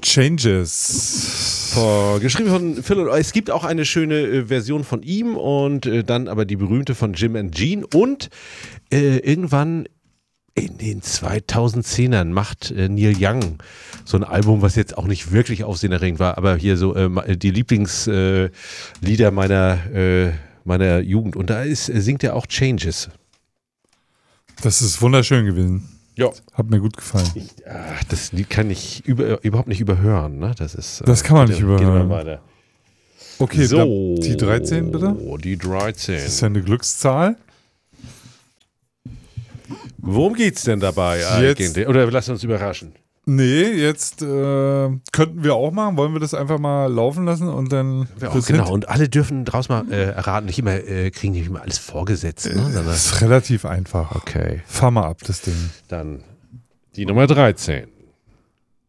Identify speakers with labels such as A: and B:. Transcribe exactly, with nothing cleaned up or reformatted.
A: Changes.
B: Vor, geschrieben von Phil und es gibt auch eine schöne äh, Version von ihm und äh, dann aber die berühmte von Jim and Gene und äh, irgendwann in den zweitausendzehnern macht äh, Neil Young so ein Album, was jetzt auch nicht wirklich aufsehenerregend war, aber hier so äh, die Lieblingslieder äh, meiner, äh, meiner Jugend und da ist, äh, singt er auch Changes.
A: Das ist wunderschön gewesen.
B: Ja.
A: Hat mir gut gefallen.
B: Ich, ach, das Lied kann ich über, überhaupt nicht überhören. Ne? Das, ist,
A: das kann man
B: äh,
A: nicht überhören.
B: Geht weiter.
A: Okay,
B: so,
A: die dreizehn bitte.
B: Die dreizehn.
A: Das ist ja eine Glückszahl.
B: Worum geht's denn dabei
A: jetzt,
B: eigentlich? Oder lass uns überraschen.
A: Nee, jetzt äh, könnten wir auch machen. Wollen wir das einfach mal laufen lassen und dann.
B: Ja, auch, genau, und alle dürfen draus mal äh, erraten. Nicht immer, äh, kriegen nicht immer alles vorgesetzt. Ne?
A: Das ist relativ einfach.
B: Okay.
A: Fahr mal ab, das Ding.
B: Dann die Nummer dreizehn.